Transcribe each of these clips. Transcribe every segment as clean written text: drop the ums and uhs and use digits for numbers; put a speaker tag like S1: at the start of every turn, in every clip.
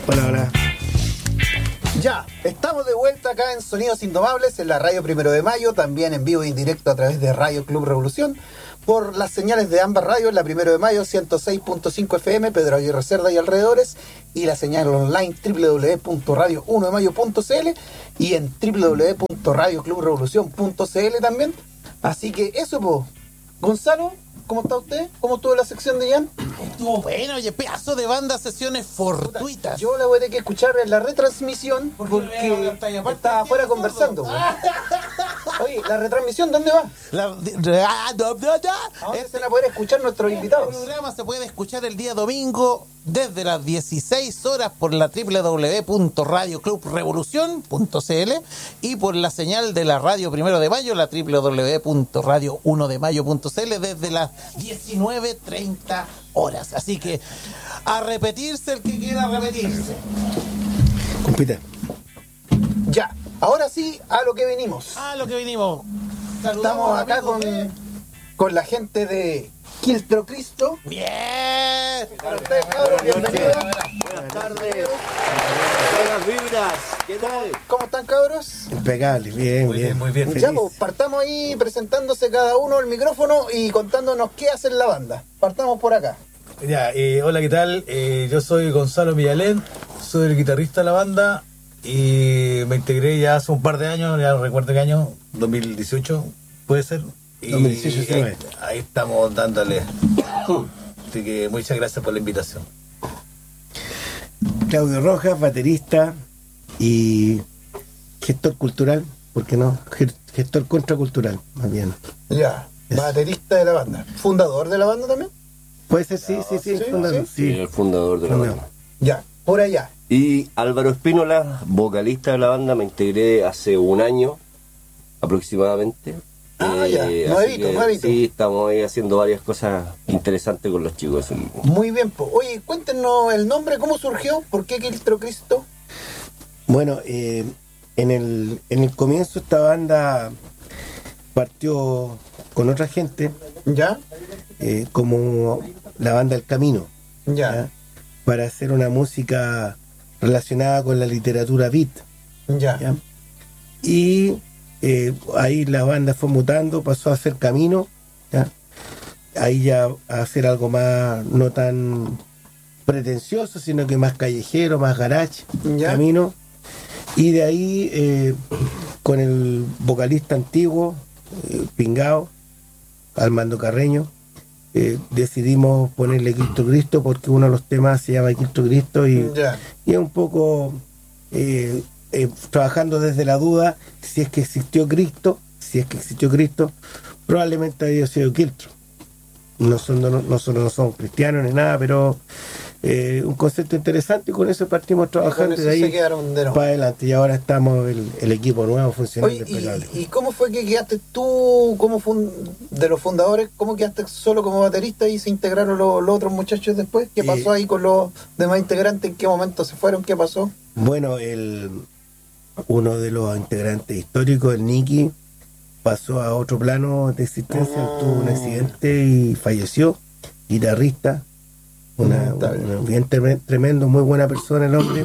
S1: Hola, hola.
S2: Ya, estamos de vuelta acá en Sonidos Indomables, en la radio 1 de Mayo, también en vivo e indirecto a través de Radio Club Revolución, por las señales de ambas radios, la 1 de Mayo 106.5 FM, Pedro Aguirre Cerda y alrededores, y la señal online www.radio1demayo.cl y en www.radioclubrevolucion.cl también. Así que eso, pues. Gonzalo, ¿cómo está usted? ¿Cómo estuvo la sección de Jan?
S3: Estuvo bueno, oye, pedazo de banda, sesiones fortuitas.
S2: Yo la voy a tener que escuchar en la retransmisión porque estaba afuera conversando. Oye, ¿la retransmisión dónde va? ¿Dónde se van a poder escuchar nuestros invitados?
S3: El programa se puede escuchar el día domingo desde las 16 horas por la www.radioclubrevolucion.cl y por la señal de la radio 1 de Mayo, la www.radio1demayo.cl desde las 19:30 horas. Así que a repetirse el que quiera repetirse.
S1: Compite.
S2: Ya, ahora sí, a lo que venimos.
S3: Saludamos
S2: Estamos acá con la gente de Quiltro Cristo.
S3: Bien.
S2: Para ustedes, cabros, bienvenidos.
S4: Buenas tardes. Buenas vibras. ¿Qué tal?
S2: ¿Cómo están, cabros?
S1: Impecable, bien,
S4: Muy bien.
S2: Ya, pues, partamos ahí presentándose cada uno el micrófono y contándonos qué hace en la banda. Partamos por acá.
S4: Ya, hola, ¿qué tal? Yo soy Gonzalo Villalén, soy el guitarrista de la banda y me integré ya hace un par de años, ya no recuerdo qué año, 2018, puede ser. Y
S1: 2018, sí,
S4: ahí estamos dándole. Así que muchas gracias por la invitación.
S1: Claudio Rojas, baterista y gestor cultural, ¿por qué no? Gestor contracultural, más bien.
S2: Ya, baterista de la banda. ¿Fundador de la banda también?
S1: Puede ser, sí, fundador,
S5: Sí, el fundador de la
S1: Fundador.
S5: banda.
S2: Ya, por allá.
S5: Y Álvaro Espínola, vocalista de la banda, me integré hace un año aproximadamente.
S2: Ya,
S5: así
S2: nuevito.
S5: Sí, estamos ahí haciendo varias cosas interesantes con los chicos.
S2: Muy bien, pues. Oye, cuéntenos el nombre, ¿cómo surgió? ¿Por qué Quiltro Cristo?
S1: Bueno, en el comienzo esta banda partió con otra gente,
S2: ¿Ya?
S1: como la banda El Camino,
S2: Ya.
S1: para hacer una música relacionada con la literatura beat.
S2: Ya.
S1: ¿Ya? Y ahí la banda fue mutando, pasó a hacer Camino, ¿ya? Ahí ya a hacer algo más, no tan pretencioso, sino que más callejero, más garage,
S2: Ya.
S1: Camino. Y de ahí con el vocalista antiguo, Pingao, Armando Carreño, decidimos ponerle Quiltro Cristo porque uno de los temas se llama Quiltro Cristo y es un poco trabajando desde la duda si es que existió Cristo, probablemente había sido Quiltro. Nosotros no somos cristianos ni nada, pero un concepto interesante y con eso partimos trabajando de ahí para adelante y ahora estamos el equipo nuevo funcionando.
S2: Oye,
S1: impecable.
S2: ¿y cómo fue que quedaste tú de los fundadores? ¿Cómo quedaste solo como baterista y se integraron los otros muchachos después? ¿Qué pasó ahí con los demás integrantes? ¿En qué momento se fueron? ¿Qué pasó?
S1: Bueno, uno de los integrantes históricos, el Nicky, pasó a otro plano de existencia, tuvo un accidente y falleció. Guitarrista, bien tremendo, muy buena persona el hombre.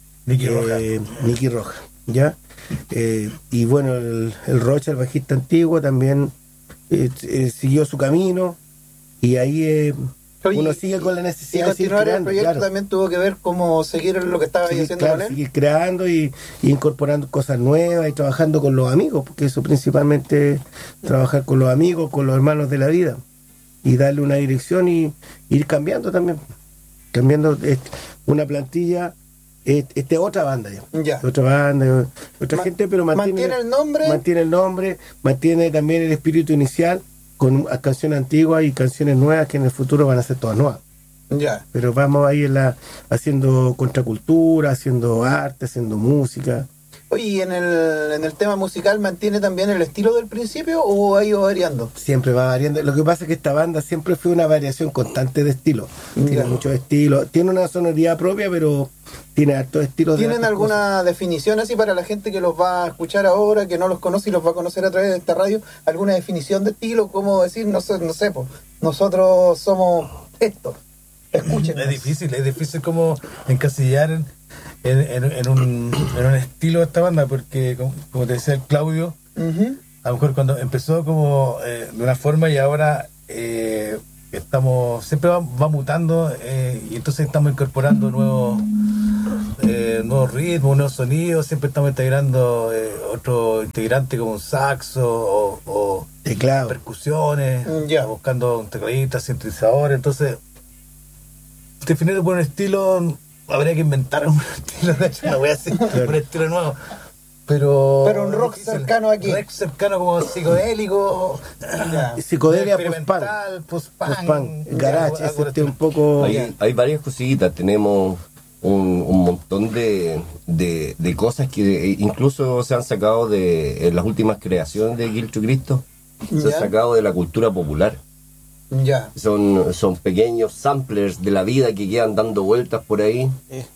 S1: Nicky Rojas, ¿ya? Y bueno, el Rocha, el bajista antiguo, también siguió su camino y ahí uno sigue con la necesidad de seguir creando.
S2: El proyecto también tuvo que ver cómo seguir lo que estaba haciendo con él.
S1: Seguir creando y incorporando cosas nuevas y trabajando con los amigos, porque eso principalmente, trabajar con los amigos, con los hermanos de la vida y darle una dirección y ir cambiando también. Cambiando una plantilla, otra banda ya. Otra banda, otra gente, pero mantiene el nombre, mantiene también el espíritu inicial, con canciones antiguas y canciones nuevas que en el futuro van a ser todas nuevas.
S2: Ya.
S1: Pero vamos ahí haciendo contracultura, haciendo arte, haciendo música.
S2: Oye, ¿y en el tema musical mantiene también el estilo del principio o ha ido variando?
S1: Siempre va variando. Lo que pasa es que esta banda siempre fue una variación constante de estilo. Tiene muchos estilos, tiene una sonoridad propia, pero tiene hartos estilos.
S2: ¿Tienen alguna definición así para la gente que los va a escuchar ahora, que no los conoce y los va a conocer a través de esta radio? ¿Alguna definición de estilo? ¿Cómo decir? No sé, pues, nosotros somos esto. Escuchen.
S4: Es difícil como encasillar en un estilo de esta banda, porque como te decía el Claudio, a lo mejor cuando empezó como de una forma y ahora estamos, siempre va mutando, y entonces estamos incorporando nuevos ritmos, nuevos sonidos, siempre estamos integrando otro integrante como un saxo o
S1: Teclado.
S4: percusiones, buscando un tecladista, sintetizador. Entonces, definido por un estilo, habría que inventar un estilo, de hecho, no voy a decir un estilo nuevo. Pero
S2: un rock cercano aquí.
S4: Rock cercano como psicodélico,
S1: Psicodelia
S4: experimental,
S1: post-punk, garage, ese un poco...
S5: Hay varias cositas, tenemos un montón de cosas que incluso se han sacado de en las últimas creaciones de Quiltro Cristo, se han sacado de la cultura popular.
S2: Ya.
S5: Son pequeños samplers de la vida que quedan dando vueltas por ahí.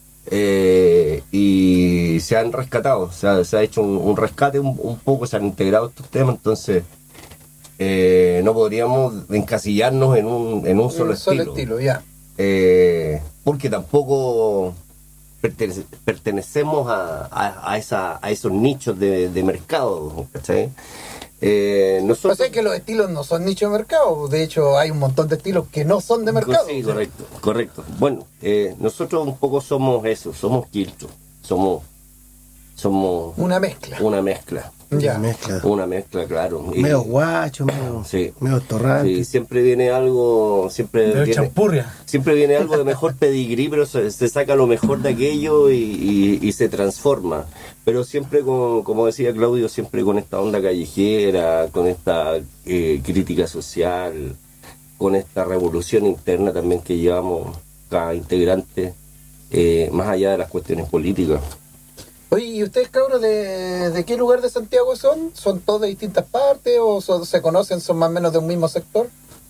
S5: Y se han rescatado, se ha hecho un rescate un poco, se han integrado estos temas, entonces no podríamos encasillarnos en un solo estilo.
S2: Ya.
S5: Porque tampoco pertenecemos a esos nichos de mercado, ¿cachai? Nosotros...
S2: Pasa que los estilos no son nicho de mercado, de hecho hay un montón de estilos que no son de mercado.
S5: Sí, correcto. Bueno, nosotros un poco somos eso, somos Quiltro, somos
S2: una mezcla. Ya.
S5: Una mezcla, claro.
S1: Medio guacho, medio torrante.
S5: Sí, siempre viene algo, siempre viene algo de mejor pedigrí, pero se saca lo mejor de aquello y se transforma. Pero siempre, como decía Claudio, siempre con esta onda callejera, con esta crítica social, con esta revolución interna también que llevamos cada integrante, más allá de las cuestiones políticas.
S2: Oye, ¿y ustedes, cabros, de qué lugar de Santiago son? ¿Son todos de distintas partes o se conocen, son más o menos de un mismo sector?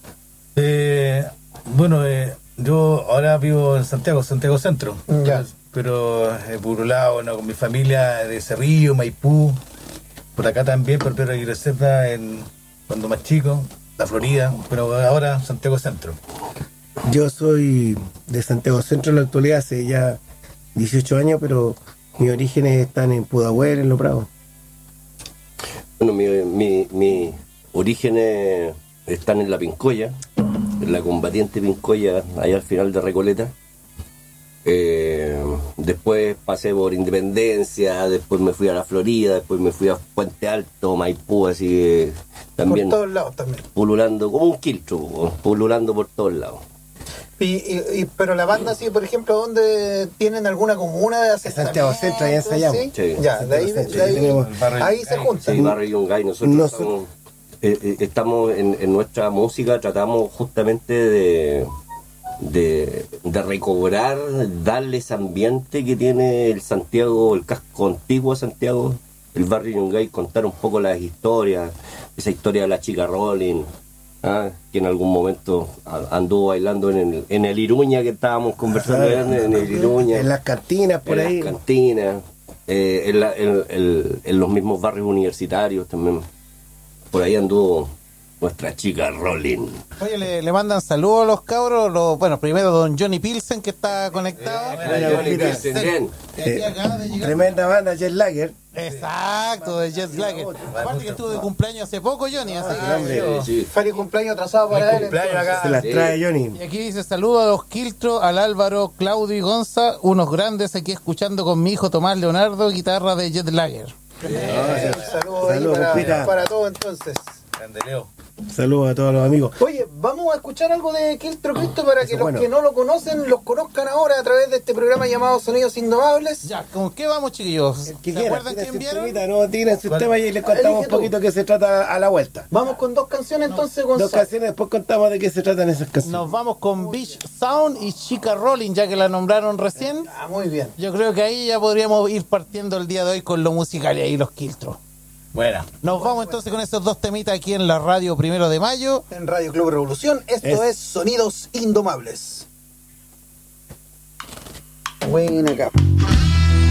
S4: Bueno, yo ahora vivo en Santiago Centro.
S2: Ya.
S4: Pero he purulado con mi familia de Cerrillo, Maipú, por acá también, por Pedro Aguirre Cerda, cuando más chico, la Florida, pero ahora Santiago Centro.
S1: Yo soy de Santiago Centro en la actualidad hace ya 18 años, pero mis orígenes están en Pudahuel, en Los Bravos.
S5: Bueno, mis orígenes están en la Pincoya, en la combatiente Pincoya, allá al final de Recoleta. Después pasé por Independencia, después me fui a la Florida, después me fui a Puente Alto, Maipú, así que también
S2: por todos lados también.
S5: Pululando como un quiltro, pululando por todos lados.
S2: Pero la banda, sí, por ejemplo, ¿dónde tienen alguna comuna de asentamiento?
S1: Santiago Centro, ahí ensayamos.
S2: ¿Sí?
S5: Sí.
S2: Ya, de ahí se juntan.
S5: Sí, Barrio Yungay, nosotros estamos en nuestra música, tratamos justamente de recobrar, darle ese ambiente que tiene el Santiago, el casco antiguo de Santiago, el barrio Yungay, contar un poco las historias, esa historia de la chica Rolling, que en algún momento anduvo bailando en el Iruña, que estábamos conversando en el Iruña,
S1: en las cantinas por ahí,
S5: en las cantinas, en los mismos barrios universitarios también, por ahí anduvo nuestra chica Rolling.
S3: Oye, le mandan saludos a los cabros. Bueno, primero don Johnny Pilsen, que está conectado.
S1: Tremenda banda, Jet Lager.
S3: Exacto, de Jet Lager. Aparte que estuvo de cumpleaños hace poco, Johnny. Así que
S2: Feliz cumpleaños atrasado para él.
S1: Se las trae Johnny.
S3: Y aquí dice: saludos a los Quiltro, al Álvaro, Claudio y Gonza, unos grandes aquí escuchando con mi hijo Tomás Leonardo, guitarra de Jet Lager.
S2: Saludos para todos entonces.
S4: Grande Leo.
S1: Saludos a todos los amigos.
S2: Oye, vamos a escuchar algo de Quiltro Cristo para que los que no lo conocen los conozcan ahora a través de este programa llamado Sonidos Indomables.
S3: Ya, ¿con qué vamos, chiquillos?
S1: ¿Se acuerdan
S3: quién vieron?
S1: No, tiren sus temas y les contamos un poquito de qué se trata a la vuelta.
S2: Vamos con dos canciones entonces, Gonzalo.
S1: Dos canciones, después contamos de qué se tratan esas canciones.
S3: Nos vamos con Beach Sound y Chica Rolling, ya que la nombraron recién.
S2: Muy bien.
S3: Yo creo que ahí ya podríamos ir partiendo el día de hoy con lo musical y ahí los Quiltro.
S4: Buena.
S3: Nos vamos entonces con esos dos temitas aquí en la radio 1 de mayo.
S2: En Radio Club Revolución, esto es Sonidos Indomables. Buena capa.